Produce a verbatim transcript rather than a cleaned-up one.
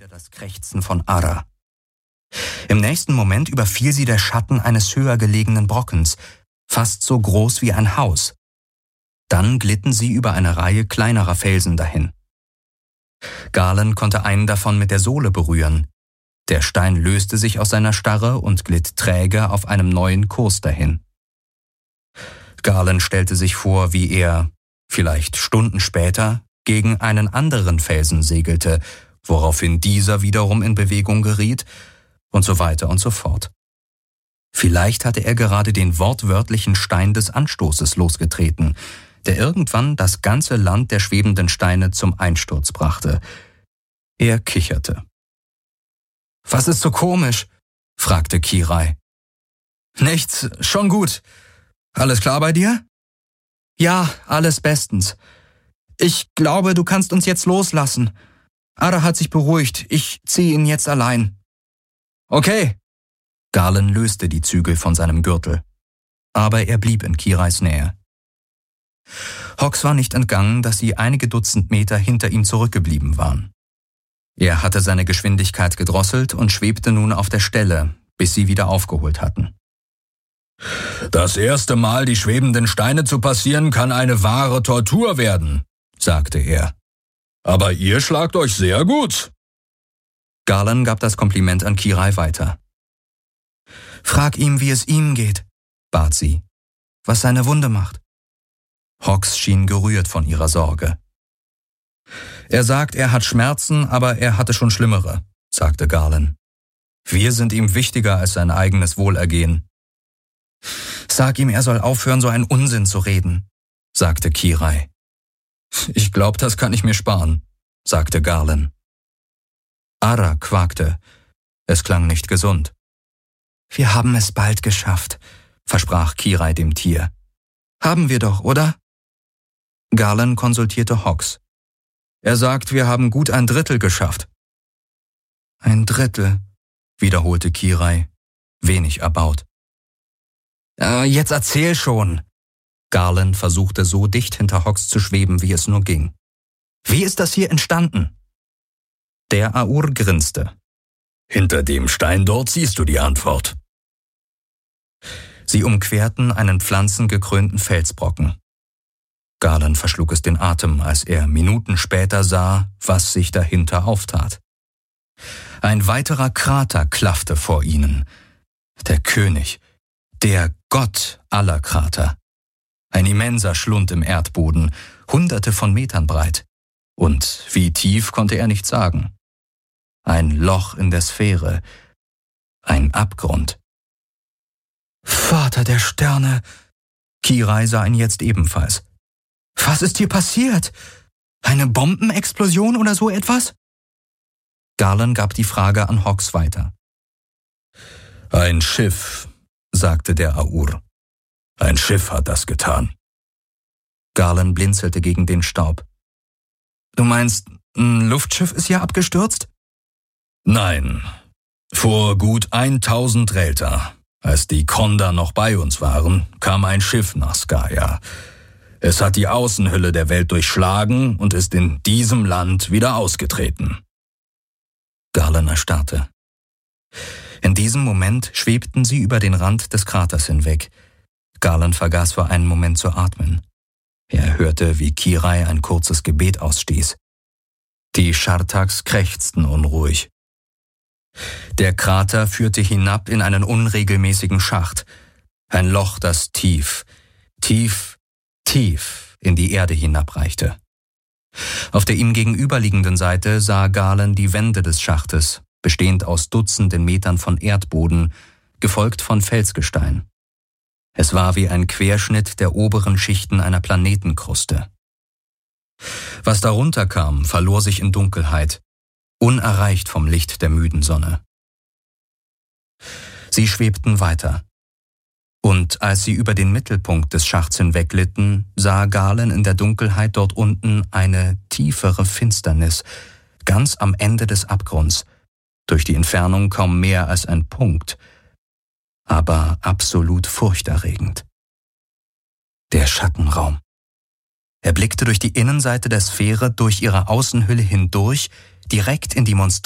wieder das Krächzen von Ara. Im nächsten Moment überfiel sie der Schatten eines höher gelegenen Brockens, fast so groß wie ein Haus. Dann glitten sie über eine Reihe kleinerer Felsen dahin. Galen konnte einen davon mit der Sohle berühren. Der Stein löste sich aus seiner Starre und glitt träge auf einem neuen Kurs dahin. Galen stellte sich vor, wie er, vielleicht Stunden später, gegen einen anderen Felsen segelte, woraufhin dieser wiederum in Bewegung geriet, und so weiter und so fort. Vielleicht hatte er gerade den wortwörtlichen Stein des Anstoßes losgetreten, der irgendwann das ganze Land der schwebenden Steine zum Einsturz brachte. Er kicherte. »Was ist so komisch?« fragte Kirai. »Nichts, schon gut. Alles klar bei dir?« »Ja, alles bestens. Ich glaube, du kannst uns jetzt loslassen. Ara hat sich beruhigt, ich ziehe ihn jetzt allein.« »Okay.« Galen löste die Zügel von seinem Gürtel. Aber er blieb in Kirais Nähe. Hox war nicht entgangen, dass sie einige Dutzend Meter hinter ihm zurückgeblieben waren. Er hatte seine Geschwindigkeit gedrosselt und schwebte nun auf der Stelle, bis sie wieder aufgeholt hatten. »Das erste Mal die schwebenden Steine zu passieren, kann eine wahre Tortur werden«, sagte er. »Aber ihr schlagt euch sehr gut.« Galen gab das Kompliment an Kirai weiter. »Frag ihm, wie es ihm geht«, bat sie, »was seine Wunde macht.« Hox schien gerührt von ihrer Sorge. »Er sagt, er hat Schmerzen, aber er hatte schon schlimmere«, sagte Galen. »Wir sind ihm wichtiger als sein eigenes Wohlergehen.« »Sag ihm, er soll aufhören, so einen Unsinn zu reden«, sagte Kirai. »Ich glaube, das kann ich mir sparen«, sagte Galen. Ara quakte. Es klang nicht gesund. »Wir haben es bald geschafft«, versprach Kirai dem Tier. »Haben wir doch, oder?« Galen konsultierte Hox. »Er sagt, wir haben gut ein Drittel geschafft.« »Ein Drittel«, wiederholte Kirai, wenig erbaut. Äh, »Jetzt erzähl schon!« Galen versuchte so dicht hinter Hox zu schweben, wie es nur ging. »Wie ist das hier entstanden?« Der Aur grinste. »Hinter dem Stein dort siehst du die Antwort.« Sie umquerten einen pflanzengekrönten Felsbrocken. Galen verschlug es den Atem, als er Minuten später sah, was sich dahinter auftat. Ein weiterer Krater klaffte vor ihnen. Der König, der Gott aller Krater. Ein immenser Schlund im Erdboden, hunderte von Metern breit. Und wie tief konnte er nicht sagen. Ein Loch in der Sphäre, ein Abgrund. »Vater der Sterne«, Kirai sah ihn jetzt ebenfalls. »Was ist hier passiert? Eine Bombenexplosion oder so etwas?« Galen gab die Frage an Hox weiter. »Ein Schiff«, sagte der Aur. »Ein Schiff hat das getan.« Galen blinzelte gegen den Staub. »Du meinst, ein Luftschiff ist hier abgestürzt?« »Nein, vor gut eintausend Relta, als die Konda noch bei uns waren, kam ein Schiff nach Skaya. Es hat die Außenhülle der Welt durchschlagen und ist in diesem Land wieder ausgetreten.« Galen erstarrte. In diesem Moment schwebten sie über den Rand des Kraters hinweg. Galen vergaß für einen Moment zu atmen. Er hörte, wie Kirai ein kurzes Gebet ausstieß. Die Schartaks krächzten unruhig. Der Krater führte hinab in einen unregelmäßigen Schacht. Ein Loch, das tief, tief, tief in die Erde hinabreichte. Auf der ihm gegenüberliegenden Seite sah Galen die Wände des Schachtes, bestehend aus Dutzenden Metern von Erdboden, gefolgt von Felsgestein. Es war wie ein Querschnitt der oberen Schichten einer Planetenkruste. Was darunter kam, verlor sich in Dunkelheit, unerreicht vom Licht der müden Sonne. Sie schwebten weiter. Und als sie über den Mittelpunkt des Schachts hinwegglitten, sah Galen in der Dunkelheit dort unten eine tiefere Finsternis, ganz am Ende des Abgrunds, durch die Entfernung kaum mehr als ein Punkt, aber absolut furchterregend. Der Schattenraum. Er blickte durch die Innenseite der Sphäre, durch ihre Außenhülle hindurch, direkt in die monströse